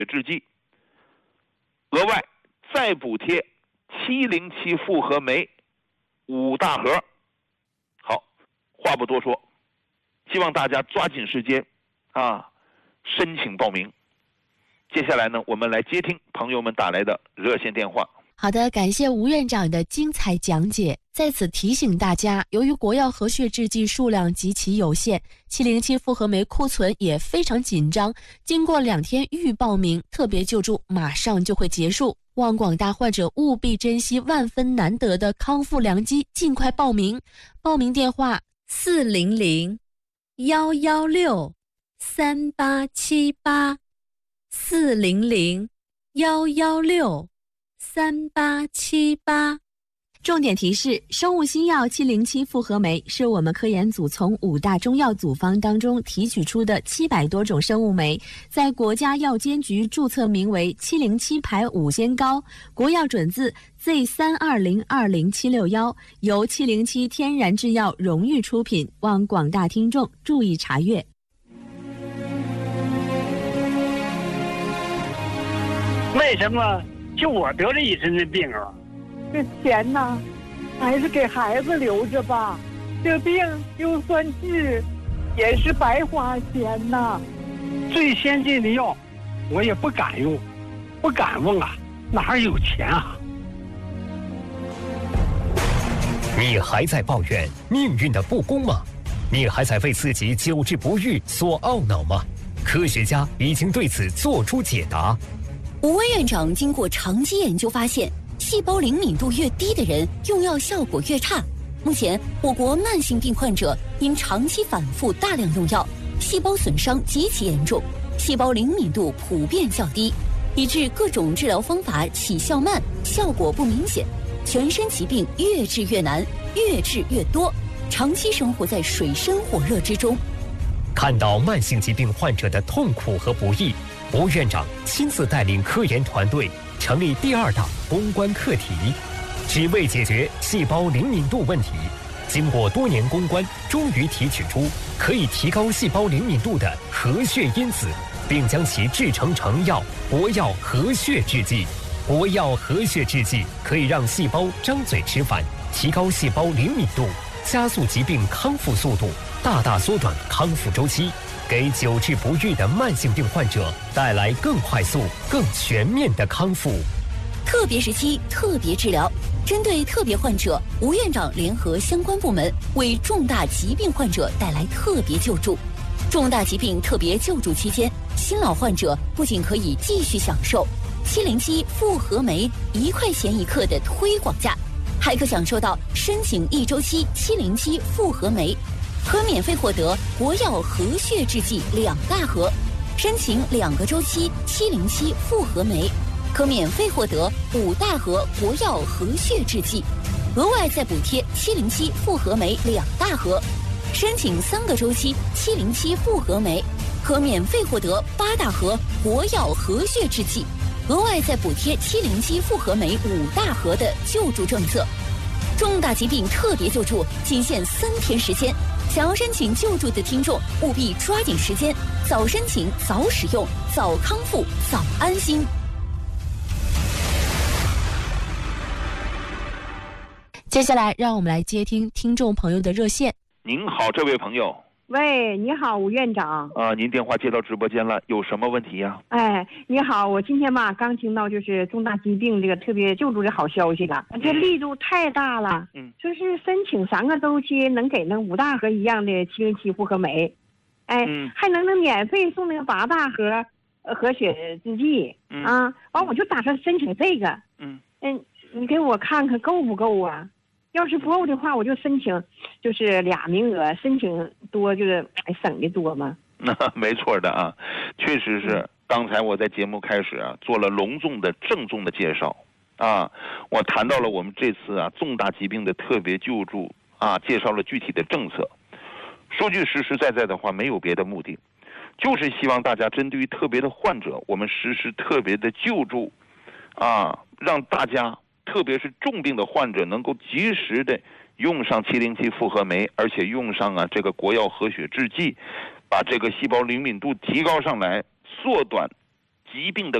制剂，额外再补贴707复合酶5大盒。好，话不多说，希望大家抓紧时间申请报名。接下来呢，我们来接听朋友们打来的热线电话。 好的，感谢吴院长的精彩讲解。在此提醒大家，由于国药和血制剂数量极其有限，707复合酶库存也非常紧张，经过2天预报名，特别救助马上就会结束。望广大患者务必珍惜万分难得的康复良机，尽快报名。报名电话400-116-3878 400-116-3878。重点提示：生物新药707复合酶是我们科研组从5大中药组方当中提取出的700多种生物酶，在国家药监局注册名为707牌5仙膏，国药准字 Z32020-761，由707天然制药荣誉出品，望广大听众注意查阅。 为什么就我得了一身的病啊？ 这钱呢，还是给孩子留着吧。这病就算治，也是白花钱呐。 最先进的药，我也不敢用，不敢问啊，哪有钱啊？ 你还在抱怨命运的不公吗？你还在为自己久治不愈所懊恼吗？科学家已经对此做出解答。 吴威院长经过长期研究发现，细胞灵敏度越低的人用药效果越差。目前我国慢性病患者因长期反复大量用药，细胞损伤极其严重，细胞灵敏度普遍较低，以致各种治疗方法起效慢，效果不明显，全身疾病越治越难，越治越多，长期生活在水深火热之中。 看到慢性疾病患者的痛苦和不易，吴院长亲自带领科研团队成立第2大攻关课题，只为解决细胞灵敏度问题。经过多年攻关，终于提取出可以提高细胞灵敏度的核血因子，并将其制成成药国药核血制剂。国药核血制剂可以让细胞张嘴吃饭，提高细胞灵敏度，加速疾病康复速度，大大缩短康复周期，给久治不愈的慢性病患者带来更快速、更全面的康复。 特别时期特别治疗，针对特别患者，吴院长联合相关部门为重大疾病患者带来特别救助。重大疾病特别救助期间，新老患者不仅可以继续享受707复合酶1块钱1克的推广价，还可享受到申请1周期707复合酶，可免费获得国药核血制剂2大盒；申请2个周期707复合酶，可免费获得5大盒国药核血制剂，额外再补贴707复合酶2大盒；申请3个周期707复合酶，可免费获得8大盒国药核血制剂，额外再补贴707复合酶5大盒的救助政策。重大疾病特别救助仅限3天时间，想要申请救助的听众务必抓紧时间，早申请早使用，早康复早安心。 接下来让我们来接听听众朋友的热线。 您好，这位朋友。 喂，你好，吴院长。 您电话接到直播间了，有什么问题呀？ 哎，你好，我今天吧刚听到就是重大疾病这个特别救助的好消息了，这力度太大了。说是申请3个周期能给那5大盒一样的707复合酶，还能免费送那个8大盒核血制剂完我就打算申请这个。你给我看看够不够啊？要是不够的话，我就申请就是2名额，申请多就是省的多嘛。 没错的啊，确实是。刚才我在节目开始做了隆重的郑重的介绍我谈到了我们这次重大疾病的特别救助介绍了具体的政策。说句实实在在的话，没有别的目的，就是希望大家针对于特别的患者，我们实施特别的救助让大家特别是重病的患者能够及时的用上707复合酶，而且用上这个国药核血制剂，把这个细胞灵敏度提高上来，缩短疾病的